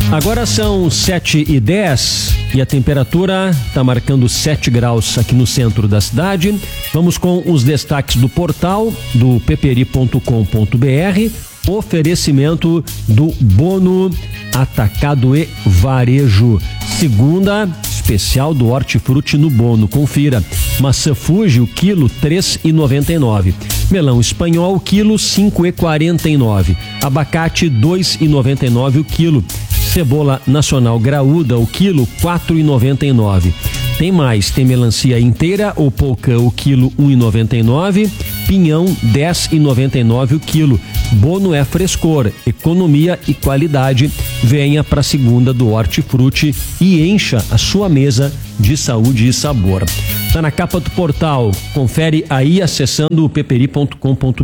Agora são 7h10 e a temperatura está marcando 7 graus aqui no centro da cidade. Vamos com os destaques do portal do peperi.com.br. Oferecimento do Bono Atacado e Varejo. Segunda especial do Hortifruti no Bono. Confira. Maçã Fuji, o quilo, R$ 3,99. Melão espanhol, quilo, R$ 5,49. Abacate, R$ 2,99 o quilo. Cebola nacional graúda, o quilo, R$ 4,99. Tem mais, tem melancia inteira ou polcã, o quilo, R$ 1,99. Pinhão, R$ 10,99 o quilo. Bono é frescor, economia e qualidade. Venha para a segunda do Hortifruti e encha a sua mesa de saúde e sabor. Está na capa do portal. Confere aí acessando o peperi.com.br.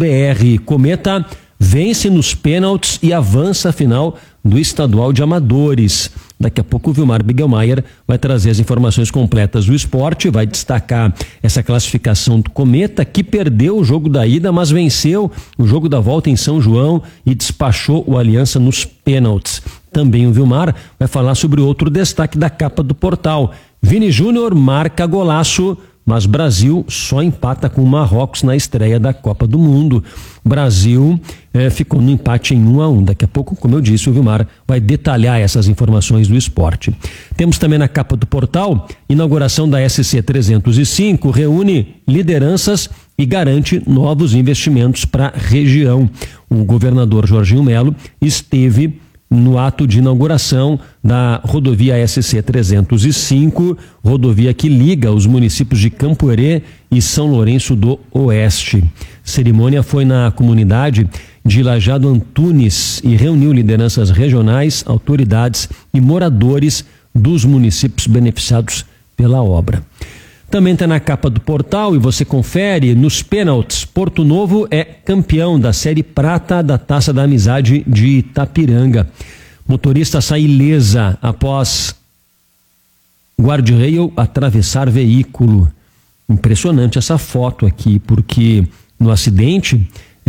Cometa vence nos pênaltis e avança a final do Estadual de Amadores. Daqui a pouco o Vilmar Bigelmaier vai trazer as informações completas do esporte, vai destacar essa classificação do Cometa, que perdeu o jogo da ida, mas venceu o jogo da volta em São João e despachou o Aliança nos pênaltis. Também o Vilmar vai falar sobre outro destaque da capa do portal. Vini Júnior marca golaço, mas Brasil só empata com o Marrocos na estreia da Copa do Mundo. Brasil ficou no empate em 1-1. Daqui a pouco, como eu disse, o Vilmar vai detalhar essas informações do esporte. Temos também na capa do portal, inauguração da SC 305 reúne lideranças e garante novos investimentos para a região. O governador Jorginho Melo esteve no ato de inauguração da rodovia SC 305, rodovia que liga os municípios de Camporê e São Lourenço do Oeste. A cerimônia foi na comunidade de Lajado Antunes e reuniu lideranças regionais, autoridades e moradores dos municípios beneficiados pela obra. Também está na capa do portal e você confere nos pênaltis. Porto Novo é campeão da Série Prata da Taça da Amizade de Itapiranga. Motorista sai ilesa após guarda-reio atravessar veículo. Impressionante essa foto aqui, porque no acidente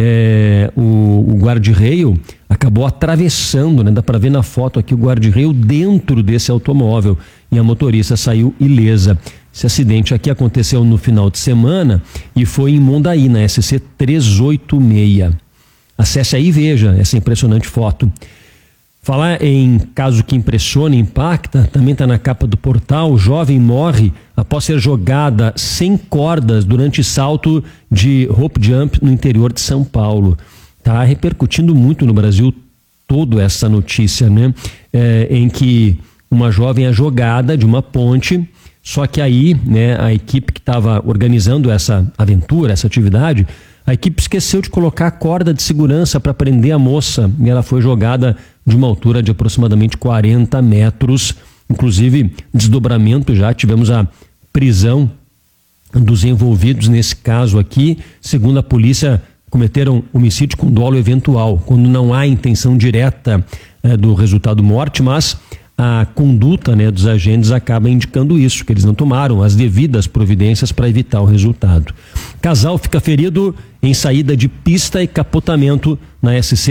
o guarda-reio acabou atravessando, né? Dá para ver na foto aqui o guarda-reio dentro desse automóvel e a motorista saiu ilesa. Esse acidente aqui aconteceu no final de semana e foi em Mondaí, na SC 386. Acesse aí e veja essa impressionante foto. Falar em caso que impressiona e impacta, também está na capa do portal. O jovem morre após ser jogada sem cordas durante salto de rope jump no interior de São Paulo. Está repercutindo muito no Brasil todo essa notícia, né? Em que uma jovem é jogada de uma ponte. Só que aí, né, a equipe que estava organizando essa aventura, essa atividade, a equipe esqueceu de colocar a corda de segurança para prender a moça e ela foi jogada de uma altura de aproximadamente 40 metros. Inclusive, desdobramento já, tivemos a prisão dos envolvidos nesse caso aqui. Segundo a polícia, cometeram homicídio com dolo eventual, quando não há intenção direta do resultado morte, mas a conduta, né, dos agentes acaba indicando isso, que eles não tomaram as devidas providências para evitar o resultado. Casal fica ferido em saída de pista e capotamento na SC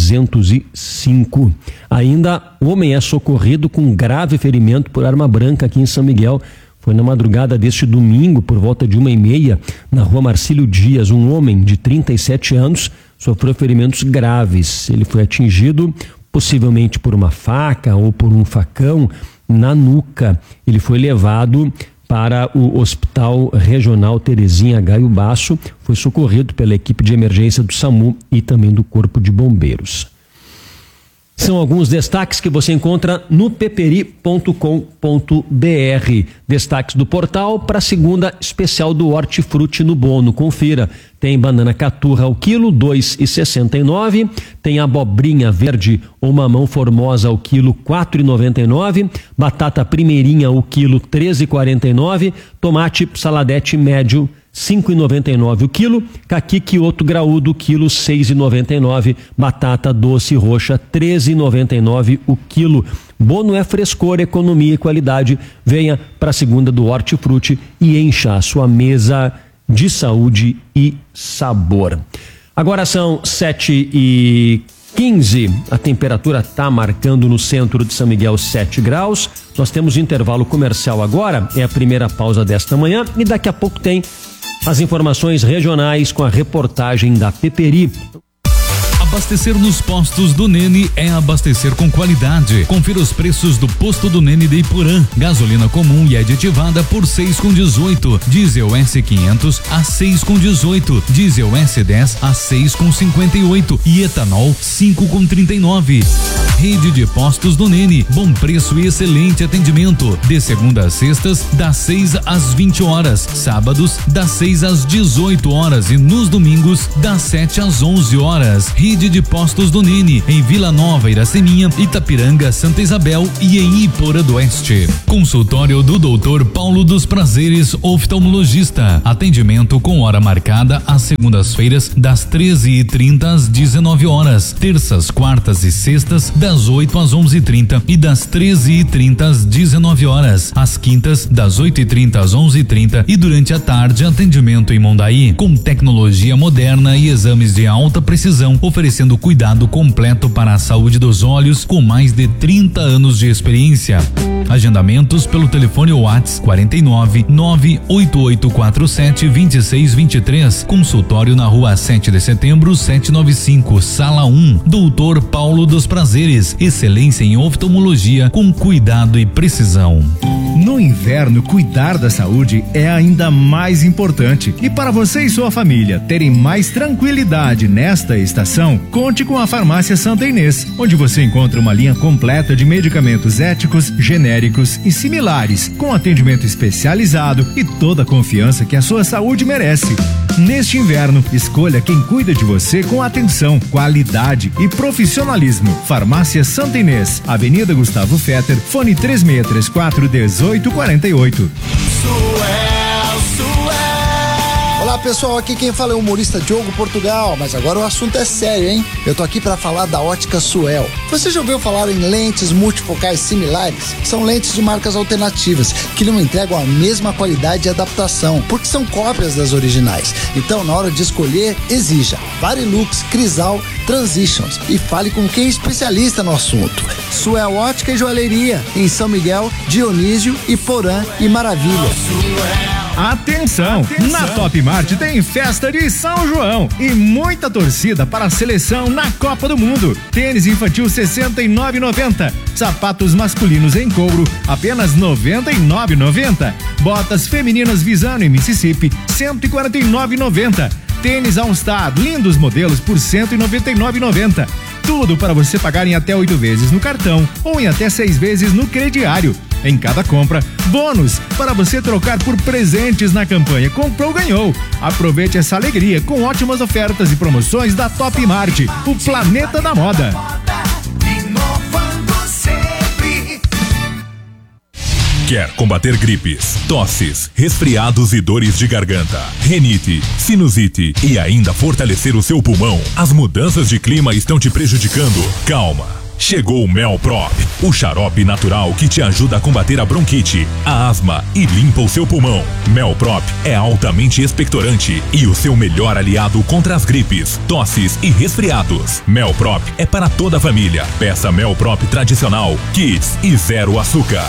305. Ainda, homem é socorrido com grave ferimento por arma branca aqui em São Miguel. Foi na madrugada deste domingo, por volta de 1h30, na rua Marcílio Dias. Um homem de 37 anos sofreu ferimentos graves. Ele foi atingido possivelmente por uma faca ou por um facão na nuca. Ele foi levado para o Hospital Regional Terezinha Gaio Basso, foi socorrido pela equipe de emergência do SAMU e também do Corpo de Bombeiros. São alguns destaques que você encontra no peperi.com.br. Destaques do portal para a segunda especial do Hortifruti no Bono. Confira. Tem banana caturra ao quilo, R$ 2,69. Tem abobrinha verde ou mamão formosa ao quilo, R$ 4,99. Batata primeirinha ao quilo, R$ 13,49. Tomate saladete médio, R$ 5,99 o quilo. Caqui quioto graúdo, o quilo, R$ 6,99. Batata doce roxa, R$ 13,99 o quilo. Bono é frescor, economia e qualidade. Venha para a segunda do Hortifruti e encha a sua mesa de saúde e sabor. Agora são 7h15. 15. A temperatura está marcando no centro de São Miguel 7 graus. Nós temos intervalo comercial agora, é a primeira pausa desta manhã, e daqui a pouco tem as informações regionais com a reportagem da Peperi. Abastecer nos postos do Nene é abastecer com qualidade. Confira os preços do posto do Nene de Iporã. Gasolina comum e aditivada por 6,18. Diesel S500 a 6,18. Diesel S10 a 6,58 e etanol 5,39. Rede de postos do Nene. Bom preço e excelente atendimento. De segunda a sextas, das 6 às 20 horas. Sábados, das 6 às 18 horas e nos domingos, das 7 às 11 horas. Rede de postos do Nene, em Vila Nova, Iraceminha, Itapiranga, Santa Isabel e em Iporã do Oeste. Consultório do Dr. Paulo dos Prazeres, oftalmologista. Atendimento com hora marcada às segundas-feiras, das 13h30 às 19 horas. Terças, quartas e sextas, das 8 às 11h30 e das 13h30 às 19 horas. Às quintas, das 8h30 às 11h30 e durante a tarde, atendimento em Mondaí, com tecnologia moderna e exames de alta precisão, oferecendo cuidado completo para a saúde dos olhos, com mais de 30 anos de experiência. Agendamentos pelo telefone WhatsApp 49 98847 2623. Consultório na rua 7 de setembro 795, sala 1. Doutor Paulo dos Prazeres, excelência em oftalmologia com cuidado e precisão. No inverno, cuidar da saúde é ainda mais importante. E para você e sua família terem mais tranquilidade nesta estação, conte com a Farmácia Santa Inês, onde você encontra uma linha completa de medicamentos éticos, genéricos e similares, com atendimento especializado e toda a confiança que a sua saúde merece. Neste inverno, escolha quem cuida de você com atenção, qualidade e profissionalismo. Farmácia Santa Inês, Avenida Gustavo Fetter, fone 3634-1848. Olá pessoal, aqui quem fala é o humorista Diogo Portugal, mas agora o assunto é sério, hein? Eu tô aqui pra falar da Ótica Suel. Você já ouviu falar em lentes multifocais similares? São lentes de marcas alternativas, que não entregam a mesma qualidade e adaptação, porque são cópias das originais. Então, na hora de escolher, exija Varilux, Crisal, Transitions e fale com quem é especialista no assunto. Suel Ótica e Joalheria, em São Miguel, Dionísio, Iporã e Maravilha. Atenção! Na Top Mart tem festa de São João e muita torcida para a seleção na Copa do Mundo. Tênis infantil R$ 69,90. Sapatos masculinos em couro apenas R$ 99,90. Botas femininas Visano em Mississippi R$ 149,90. Tênis All Star, lindos modelos por R$ 199,90. Tudo para você pagar em até 8 vezes no cartão ou em até 6 vezes no crediário. Em cada compra, bônus para você trocar por presentes na campanha Comprou, Ganhou. Aproveite essa alegria com ótimas ofertas e promoções da Top Mart, o planeta da moda. Quer combater gripes, tosses, resfriados e dores de garganta, rinite, sinusite e ainda fortalecer o seu pulmão? As mudanças de clima estão te prejudicando? Calma! Chegou o Melprop, o xarope natural que te ajuda a combater a bronquite, a asma e limpa o seu pulmão. Melprop é altamente expectorante e o seu melhor aliado contra as gripes, tosses e resfriados. Melprop é para toda a família. Peça Melprop tradicional, Kids e zero açúcar.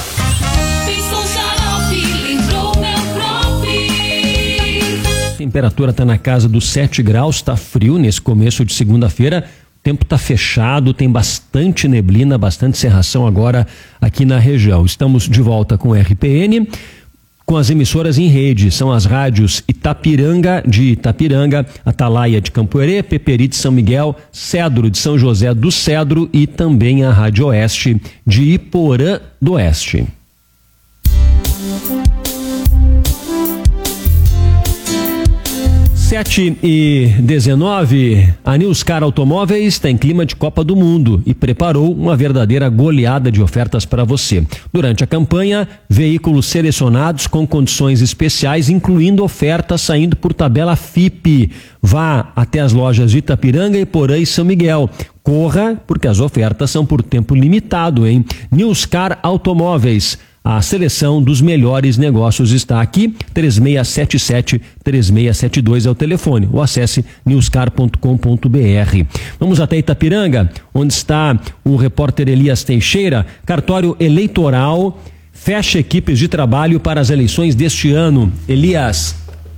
A temperatura está na casa dos 7 graus, está frio nesse começo de segunda-feira. O tempo está fechado, tem bastante neblina, bastante cerração agora aqui na região. Estamos de volta com o RPN, com as emissoras em rede. São as rádios Itapiranga de Itapiranga, Atalaia de Campoerê, Peperi de São Miguel, Cedro de São José do Cedro e também a Rádio Oeste de Iporã do Oeste. 7h19, a Newscar Automóveis tem clima de Copa do Mundo e preparou uma verdadeira goleada de ofertas para você. Durante a campanha, veículos selecionados com condições especiais, incluindo ofertas saindo por tabela FIP. Vá até as lojas de Itapiranga, Iporã e São Miguel. Corra, porque as ofertas são por tempo limitado, hein? Newscar Automóveis. A seleção dos melhores negócios está aqui, 3677-3672 é o telefone, ou acesse newscar.com.br. Vamos até Itapiranga, onde está o repórter Elias Teixeira. Cartório Eleitoral fecha equipes de trabalho para as eleições deste ano. Elias.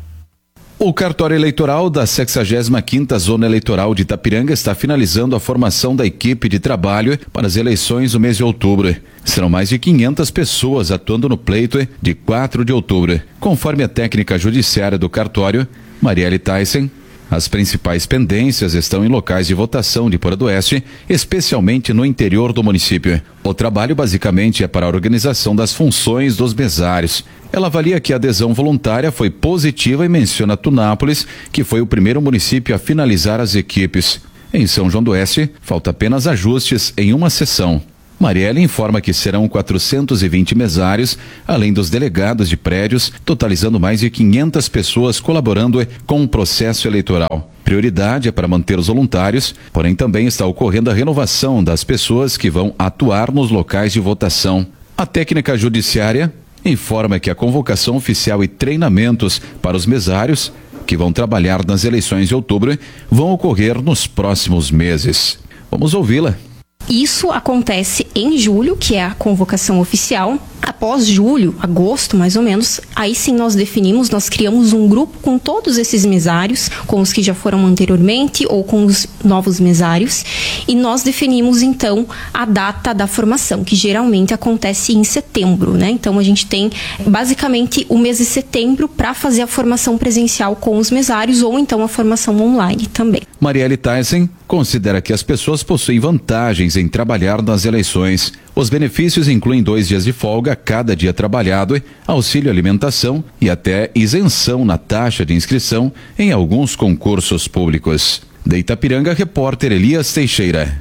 O cartório eleitoral da 65ª Zona Eleitoral de Itapiranga está finalizando a formação da equipe de trabalho para as eleições no mês de outubro. Serão mais de 500 pessoas atuando no pleito de 4 de outubro. Conforme a técnica judiciária do cartório, Marielle Tyson, as principais pendências estão em locais de votação de Porã do Oeste, especialmente no interior do município. O trabalho basicamente é para a organização das funções dos mesários. Ela avalia que a adesão voluntária foi positiva e menciona Tunápolis, que foi o primeiro município a finalizar as equipes. Em São João do Oeste, falta apenas ajustes em uma sessão. Marielle informa que serão 420 mesários, além dos delegados de prédios, totalizando mais de 500 pessoas colaborando com o processo eleitoral. Prioridade é para manter os voluntários, porém também está ocorrendo a renovação das pessoas que vão atuar nos locais de votação. A técnica judiciária informa que a convocação oficial e treinamentos para os mesários, que vão trabalhar nas eleições de outubro, vão ocorrer nos próximos meses. Vamos ouvi-la. Isso acontece em julho, que é a convocação oficial. Após julho, agosto mais ou menos, aí sim nós criamos um grupo com todos esses mesários, com os que já foram anteriormente ou com os novos mesários, e nós definimos então a data da formação, que geralmente acontece em setembro, né? Então a gente tem basicamente o mês de setembro para fazer a formação presencial com os mesários ou então a formação online também. Marielle Tyson considera que as pessoas possuem vantagens em trabalhar nas eleições. Os benefícios incluem 2 dias de folga a cada dia trabalhado, auxílio alimentação e até isenção na taxa de inscrição em alguns concursos públicos. De Itapiranga, repórter Elias Teixeira.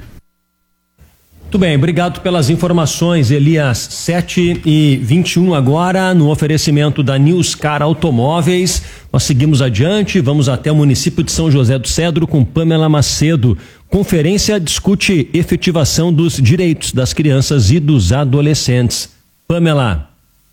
Muito bem, obrigado pelas informações, Elias. 7h21 agora, no oferecimento da Newscar Automóveis. Nós seguimos adiante, vamos até o município de São José do Cedro com Pamela Macedo. Conferência discute efetivação dos direitos das crianças e dos adolescentes. Pamela.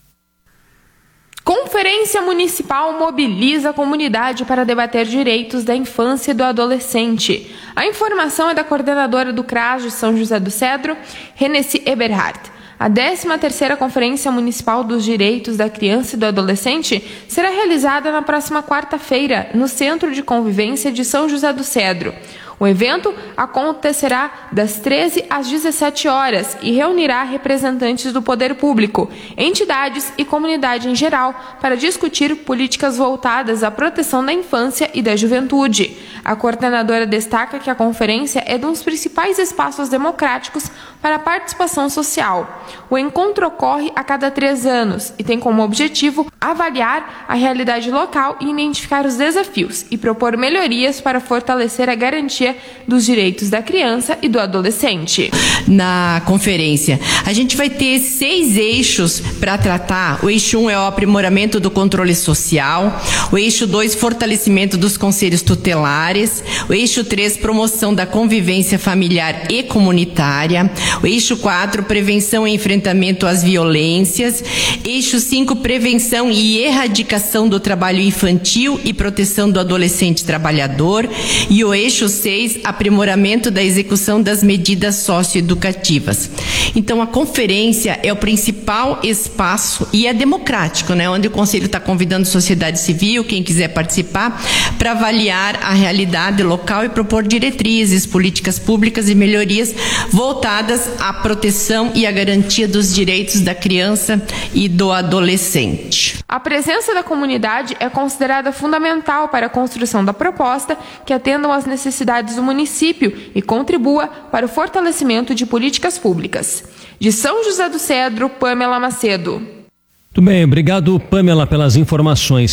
Conferência Municipal mobiliza a comunidade para debater direitos da infância e do adolescente. A informação é da coordenadora do CRAS de São José do Cedro, Renesse Eberhardt. A 13ª Conferência Municipal dos Direitos da Criança e do Adolescente será realizada na próxima quarta-feira, no Centro de Convivência de São José do Cedro. O evento acontecerá das 13 às 17 horas e reunirá representantes do poder público, entidades e comunidade em geral para discutir políticas voltadas à proteção da infância e da juventude. A coordenadora destaca que a conferência é um dos principais espaços democráticos para a participação social. O encontro ocorre a cada 3 anos e tem como objetivo avaliar a realidade local e identificar os desafios e propor melhorias para fortalecer a garantia dos direitos da criança e do adolescente. Na conferência, a gente vai ter 6 eixos para tratar. O eixo 1 é o aprimoramento do controle social, o eixo 2, fortalecimento dos conselhos tutelares, o eixo 3, promoção da convivência familiar e comunitária, o eixo 4, prevenção e enfrentamento às violências, eixo 5, prevenção e erradicação do trabalho infantil e proteção do adolescente trabalhador, e o eixo 6, aprimoramento da execução das medidas socioeducativas. Então, a conferência é o principal espaço e é democrático, né? Onde o Conselho está convidando a sociedade civil, quem quiser participar, para avaliar a realidade local e propor diretrizes, políticas públicas e melhorias voltadas à proteção e à garantia dos direitos da criança e do adolescente. A presença da comunidade é considerada fundamental para a construção da proposta que atendam às necessidades do município e contribua para o fortalecimento de políticas públicas. De São José do Cedro, Pamela Macedo. Muito bem, obrigado, Pamela, pelas informações.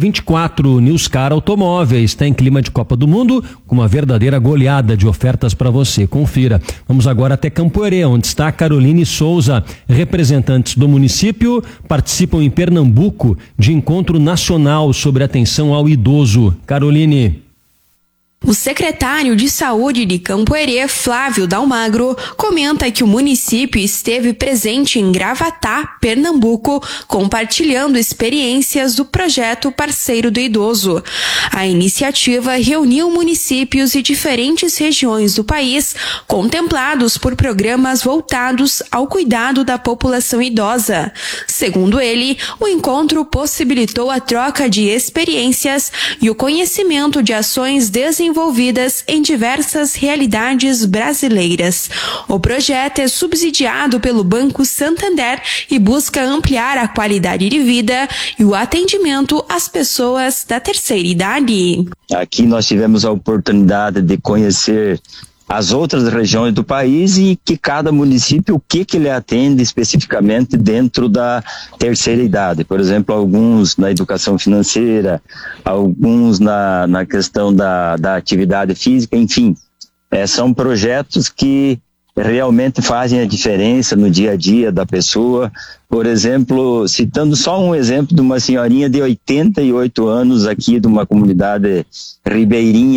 7h24, Newscar Automóveis está em clima de Copa do Mundo com uma verdadeira goleada de ofertas para você. Confira. Vamos agora até Campoerê, onde está Caroline Souza. Representantes do município participam em Pernambuco de encontro nacional sobre atenção ao idoso. Caroline. O secretário de Saúde de Campo Herê, Flávio Dalmagro, comenta que o município esteve presente em Gravatá, Pernambuco, compartilhando experiências do projeto Parceiro do Idoso. A iniciativa reuniu municípios e diferentes regiões do país, contemplados por programas voltados ao cuidado da população idosa. Segundo ele, o encontro possibilitou a troca de experiências e o conhecimento de ações desenvolvidas em diversas realidades brasileiras. O projeto é subsidiado pelo Banco Santander e busca ampliar a qualidade de vida e o atendimento às pessoas da terceira idade. Aqui nós tivemos a oportunidade de conhecer as outras regiões do país e que cada município, o que ele atende especificamente dentro da terceira idade. Por exemplo, alguns na educação financeira, alguns na questão da atividade física, enfim. São projetos que realmente fazem a diferença no dia a dia da pessoa. Por exemplo, citando só um exemplo de uma senhorinha de 88 anos aqui de uma comunidade ribeirinha,